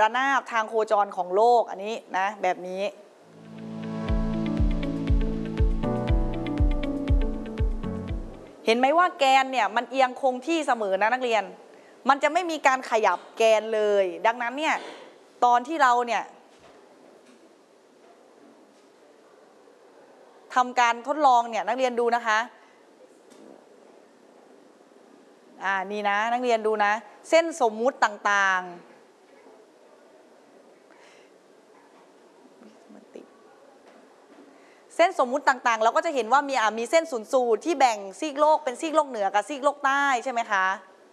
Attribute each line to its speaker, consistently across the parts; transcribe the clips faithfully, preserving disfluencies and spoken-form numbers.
Speaker 1: ระนาบทางโคจรของโลกอันนี้นะแบบนี้เห็นไหมว่าแกนเนี่ยมันเอียงคงที่เสมอนะนักเรียนมันจะไม่มีการขยับแกนเลยดังนั้นเนี่ยตอนที่เราเนี่ยทำการทดลองเนี่ยนักเรียนดูนะคะอ่านี่นะนักเรียนดูนะเส้นสมมุติต่างๆเส้นสมมุติต่างๆเราก็จะเห็นว่ามีอ่ามีเส้นศูนย์สูตรที่แบ่งซีกโลกเป็นซีกโลกเหนือกับซีกโลกใต้ใช่ไหมคะ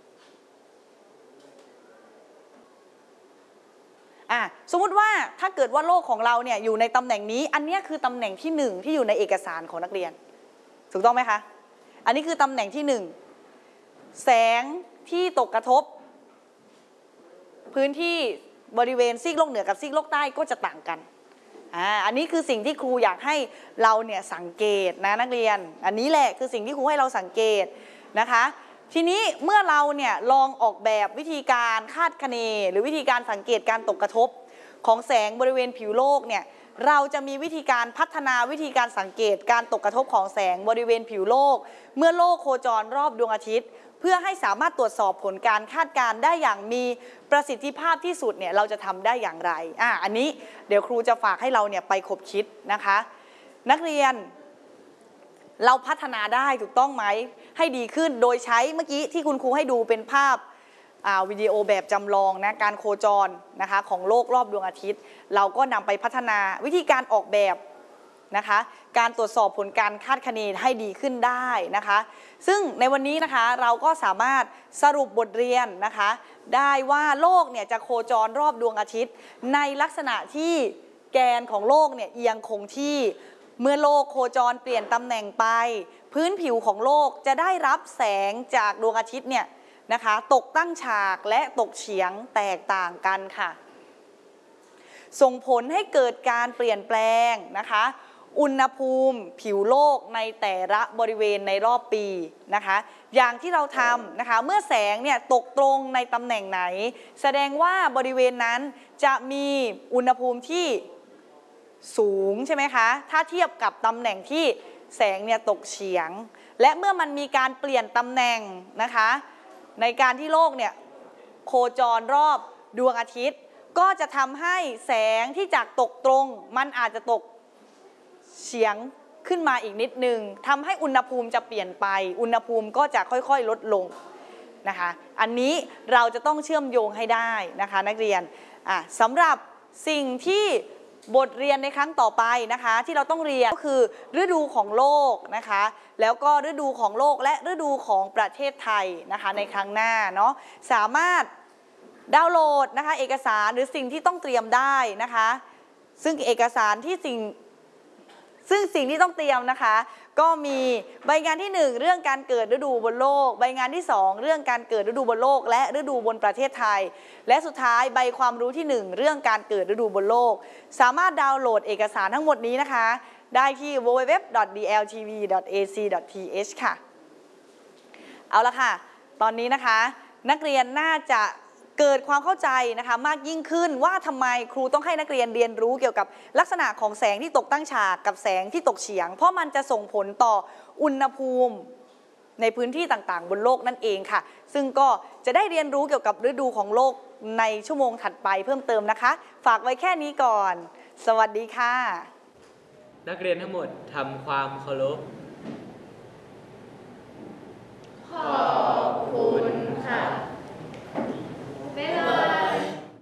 Speaker 1: อ่ะสมมุติว่าถ้าเกิดว่าโลกของเราเนี่ยอยู่ในตำแหน่งนี้อันนี้คือตำแหน่งที่หนึ่งที่อยู่ในเอกสารของนักเรียนถูกต้องไหมคะอันนี้คือตำแหน่งที่หนึ่งแสงที่ตกกระทบพื้นที่บริเวณซีกโลกเหนือกับซีกโลกใต้ก็จะต่างกันอ่าอันนี้คือสิ่งที่ครูอยากให้เราเนี่ยสังเกตนะนักเรียนอันนี้แหละคือสิ่งที่ครูให้เราสังเกตนะคะทีนี้เมื่อเราเนี่ยลองออกแบบวิธีการคาดคะเนหรือวิธีการสังเกตการตกกระทบของแสงบริเวณผิวโลกเนี่ยเราจะมีวิธีการพัฒนาวิธีการสังเกตการตกกระทบของแสงบริเวณผิวโลกเมื่อโลกโคจรรอบดวงอาทิตย์เพื่อให้สามารถตรวจสอบผลการคาดการณ์ได้อย่างมีประสิทธิภาพที่สุดเนี่ยเราจะทำได้อย่างไรอ่ะอันนี้เดี๋ยวครูจะฝากให้เราเนี่ยไปคบคิดนะคะนักเรียนเราพัฒนาได้ถูกต้องไหมให้ดีขึ้นโดยใช้เมื่อกี้ที่คุณครูให้ดูเป็นภาพวิดีโอแบบจำลองนะการโคจรนะคะของโลกรอบดวงอาทิตย์เราก็นำไปพัฒนาวิธีการออกแบบนะคะการตรวจสอบผลการคาดคะเนให้ดีขึ้นได้นะคะซึ่งในวันนี้นะคะเราก็สามารถสรุปบทเรียนนะคะได้ว่าโลกเนี่ยจะโคจรรอบดวงอาทิตย์ในลักษณะที่แกนของโลกเนี่ยเอียงคงที่เมื่อโลกโคจรเปลี่ยนตำแหน่งไปพื้นผิวของโลกจะได้รับแสงจากดวงอาทิตย์เนี่ยนะคะตกตั้งฉากและตกเฉียงแตกต่างกันค่ะส่งผลให้เกิดการเปลี่ยนแปลงนะคะอุณหภูมิผิวโลกในแต่ละบริเวณในรอบปีนะคะอย่างที่เราทำนะคะเมื่อแสงเนี่ยตกตรงในตำแหน่งไหนแสดงว่าบริเวณนั้นจะมีอุณหภูมิที่สูงใช่ไหมคะถ้าเทียบกับตำแหน่งที่แสงเนี่ยตกเฉียงและเมื่อมันมีการเปลี่ยนตำแหน่งนะคะในการที่โลกเนี่ยโคจรรอบดวงอาทิตย์ก็จะทำให้แสงที่จากตกตรงมันอาจจะตกเฉียงขึ้นมาอีกนิดนึงทำให้อุณหภูมิจะเปลี่ยนไปอุณหภูมิก็จะค่อยๆลดลงนะคะอันนี้เราจะต้องเชื่อมโยงให้ได้นะคะนักเรียนอ่ะสำหรับสิ่งที่บทเรียนในครั้งต่อไปนะคะที่เราต้องเรียนก็คือฤดูของโลกนะคะแล้วก็ฤดูของโลกและฤดูของประเทศไทยนะคะในครั้งหน้าเนาะสามารถดาวน์โหลดนะคะเอกสารหรือสิ่งที่ต้องเตรียมได้นะคะซึ่งเอกสารที่สิ่งซึ่งสิ่งที่ต้องเตรียมนะคะก็มีใบงานที่หนึ่งเรื่องการเกิดฤดูบนโลกใบงานที่สองเรื่องการเกิดฤดูบนโลกและฤดูบนประเทศไทยและสุดท้ายใบความรู้ที่หนึ่งเรื่องการเกิดฤดูบนโลกสามารถดาวน์โหลดเอกสารทั้งหมดนี้นะคะได้ที่ ดับเบิลยู ดับเบิลยู ดับเบิลยู ดอท ดี แอล ที วี ดอท เอ ซี ดอท ที เอช ค่ะเอาละค่ะตอนนี้นะคะนักเรียนน่าจะเกิดความเข้าใจนะคะมากยิ่งขึ้นว่าทำไมครูต้องให้นักเรียนเรียนรู้เกี่ยวกับลักษณะของแสงที่ตกตั้งฉากกับแสงที่ตกเฉียงเพราะมันจะส่งผลต่ออุณหภูมิในพื้นที่ต่างๆบนโลกนั่นเองค่ะซึ่งก็จะได้เรียนรู้เกี่ยวกับฤดูของโลกในชั่วโมงถัดไปเพิ่มเติมนะคะฝากไว้แค่นี้ก่อนสวัสดีค่ะ
Speaker 2: นักเรียนทั้งหมดทำความเคารพขอ